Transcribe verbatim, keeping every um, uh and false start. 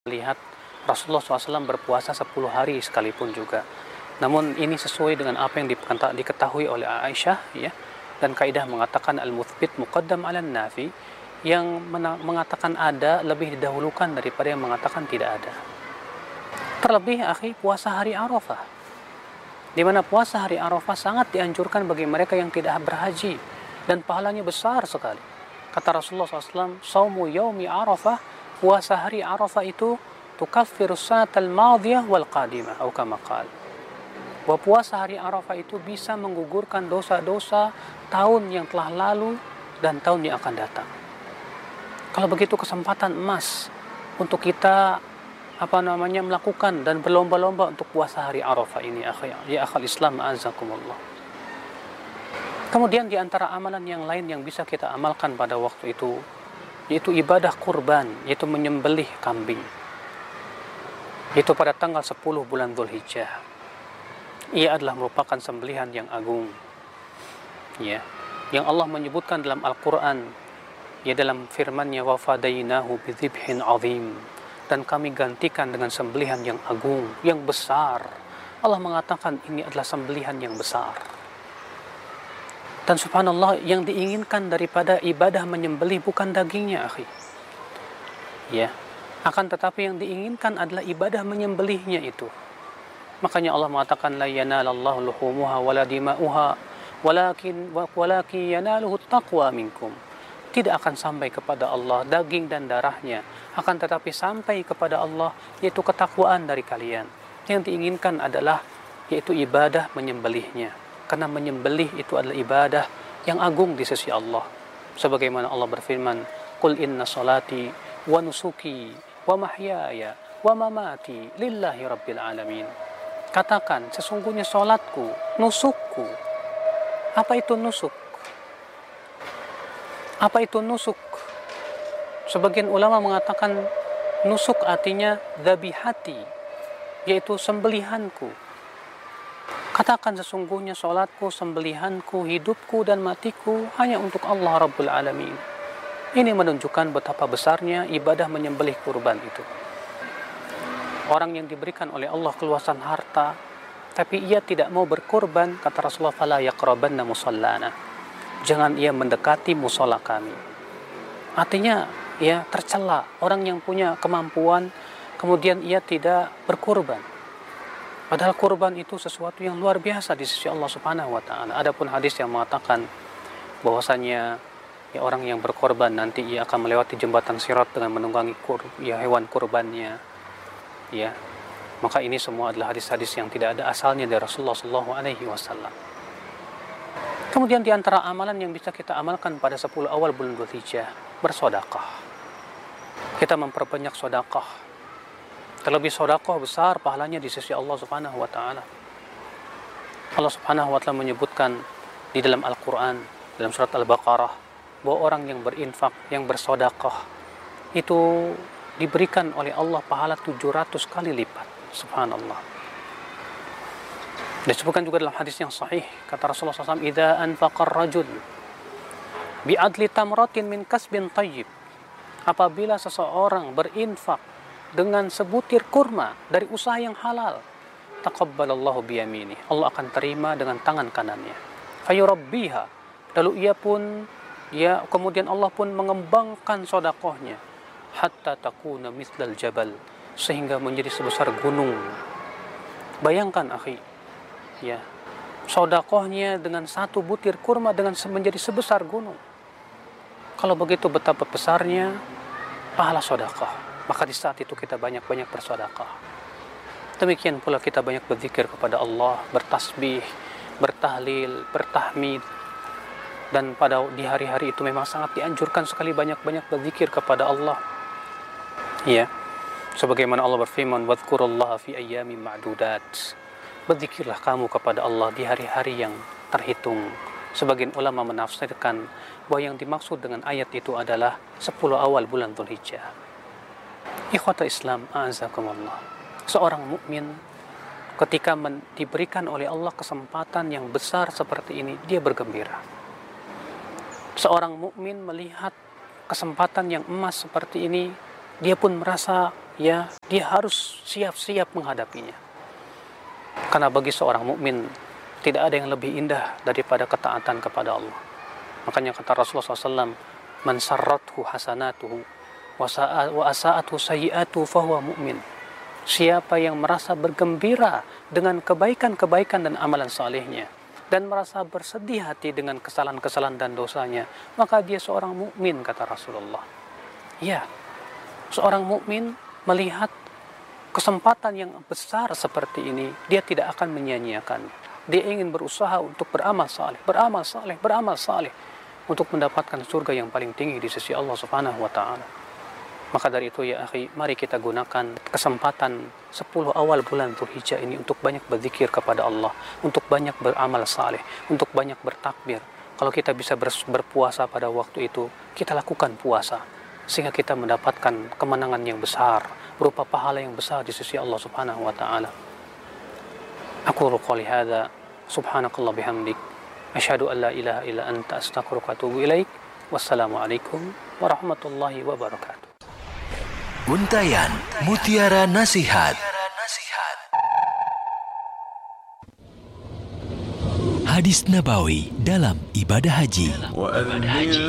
Lihat Rasulullah shallallahu alaihi wasallam berpuasa sepuluh hari sekalipun juga. Namun ini sesuai dengan apa yang diketahui oleh Aisyah, ya. Dan kaidah mengatakan al-muthbit muqaddam 'ala nafi, yang mengatakan ada lebih didahulukan daripada yang mengatakan tidak ada. Terlebih akhi, puasa hari Arafah, di mana puasa hari Arafah sangat dianjurkan bagi mereka yang tidak berhaji dan pahalanya besar sekali. Kata Rasulullah shallallahu alaihi wasallam, "Shaumu yaumi Arafah", puasa hari Arafah itu tukaffirus sanatal madiyah wal qadimah, atau kama qala. Bahwa puasa hari Arafah itu bisa menggugurkan dosa-dosa tahun yang telah lalu dan tahun yang akan datang. Kalau begitu kesempatan emas untuk kita apa namanya melakukan dan berlomba-lomba untuk puasa hari Arafah ini, akhi, ya akhal Islam, a'azakumullah. Kemudian di antara amalan yang lain yang bisa kita amalkan pada waktu itu, yaitu ibadah kurban, yaitu menyembelih kambing. Itu pada tanggal sepuluh bulan Dzulhijjah. Ia adalah merupakan sembelihan yang agung, ya, yang Allah menyebutkan dalam Al-Quran, ya, dalam firman-Nya, wa fadainahu bidzibhin azim, dan kami gantikan dengan sembelihan yang agung, yang besar. Allah mengatakan ini adalah sembelihan yang besar. Dan subhanallah, yang diinginkan daripada ibadah menyembelih bukan dagingnya, akhi, ya, akan tetapi yang diinginkan adalah ibadah menyembelihnya itu. Makanya Allah mengatakan la yanalallahu luhumuha wala dima'uha walakin walakin yanaluhu taqwa minkum. Tidak akan sampai kepada Allah daging dan darahnya, akan tetapi sampai kepada Allah yaitu ketakwaan dari kalian. Yang diinginkan adalah yaitu ibadah menyembelihnya, karena menyembelih itu adalah ibadah yang agung di sisi Allah. Sebagaimana Allah berfirman, qul inna salati wa nusuki wa mahyaya wa mamati lillahi rabbil alamin. Katakan, sesungguhnya salatku, nusukku. Apa itu nusuk? Apa itu nusuk? Sebagian ulama mengatakan nusuk artinya dzabihati, yaitu sembelihanku. Katakan, sesungguhnya salatku, sembelihanku, hidupku dan matiku hanya untuk Allah Rabbul Alamin. Ini menunjukkan betapa besarnya ibadah menyembelih kurban itu. Orang yang diberikan oleh Allah keluasan harta, tapi ia tidak mau berkorban, kata Rasulullah, fala yaqrabanna musallana, jangan ia mendekati musola kami. Artinya, ya, tercela orang yang punya kemampuan kemudian ia tidak berkorban. Padahal kurban itu sesuatu yang luar biasa di sisi Allah Subhanahu wa taala. Adapun hadis yang mengatakan bahwasanya ya orang yang berkorban nanti ia akan melewati jembatan Sirat dengan menunggangi kur, ya, hewan kurbannya, ya, maka ini semua adalah hadis-hadis yang tidak ada asalnya dari Rasulullah shallallahu alaihi wasallam. Kemudian di antara amalan yang bisa kita amalkan pada sepuluh awal bulan Dzulhijjah, bersedekah. Kita memperbanyak sedekah. Terlebih sedekah besar pahalanya di sisi Allah Subhanahu wa taala. Allah Subhanahu wa taala menyebutkan di dalam Al-Qur'an, dalam surat Al-Baqarah, bahwa orang yang berinfak, yang bersedekah itu diberikan oleh Allah pahala tujuh ratus kali lipat. Subhanallah. Disebutkan juga dalam hadis yang sahih, kata Rasulullah shallallahu alaihi wasallam, idza anfaqar rajul bi'adli tamratin min kasbin tayyib, apabila seseorang berinfak dengan sebutir kurma dari usaha yang halal, taqabbalallahu biyamini, Allah akan terima dengan tangan kanannya. Fayurabbiha, lalu ia pun ya kemudian Allah pun mengembangkan sedekahnya hatta takuna mithlal jabal, sehingga menjadi sebesar gunung. Bayangkan akhi, ya, sedekahnya dengan satu butir kurma dengan menjadi sebesar gunung. Kalau begitu betapa besarnya pahala sedekah. Maka di saat itu kita banyak-banyak bersedekah. Demikian pula kita banyak berzikir kepada Allah, bertasbih, bertahlil, bertahmid. Dan pada di hari-hari itu memang sangat dianjurkan sekali banyak-banyak berzikir kepada Allah. Ya, sebagaimana Allah berfirman, wadhkurullaha fi ayyamin ma'dudat. Berzikirlah kamu kepada Allah di hari-hari yang terhitung. Sebagian ulama menafsirkan bahwa yang dimaksud dengan ayat itu adalah sepuluh awal bulan Dzulhijjah. Ikhwata Islam, a'azakumullah. Seorang mukmin ketika men- diberikan oleh Allah kesempatan yang besar seperti ini, dia bergembira. Seorang mukmin melihat kesempatan yang emas seperti ini, dia pun merasa ya dia harus siap-siap menghadapinya. Karena bagi seorang mukmin tidak ada yang lebih indah daripada ketaatan kepada Allah. Makanya kata Rasulullah shallallahu alaihi wasallam, man sarrathu hasanatuhu wa asa'athu sayyi'atuhu fahuwa mu'min. Siapa yang merasa bergembira dengan kebaikan-kebaikan dan amalan salehnya dan merasa bersedih hati dengan kesalahan-kesalahan dan dosanya, maka dia seorang mukmin, kata Rasulullah. Ya, seorang mukmin melihat kesempatan yang besar seperti ini, dia tidak akan menyia-nyiakan. Dia ingin berusaha untuk beramal saleh, beramal saleh, beramal saleh untuk mendapatkan surga yang paling tinggi di sisi Allah Subhanahu wa taala. Maka dari itu ya akhi, mari kita gunakan kesempatan sepuluh awal bulan Dzulhijjah ini untuk banyak berzikir kepada Allah, untuk banyak beramal saleh, untuk banyak bertakbir. Kalau kita bisa berpuasa pada waktu itu, kita lakukan puasa sehingga kita mendapatkan kemenangan yang besar berupa pahala yang besar di sisi Allah Subhanahu wa taala. Aku qouli hadza subhanakallah bihamdik asyhadu an la ilaha illa anta astaghfiruka wa atubu ilaik. Wassalamualaikum warahmatullahi wabarakatuh. Untayan Mutiara Nasihat. Hadis Nabawi dalam ibadah haji.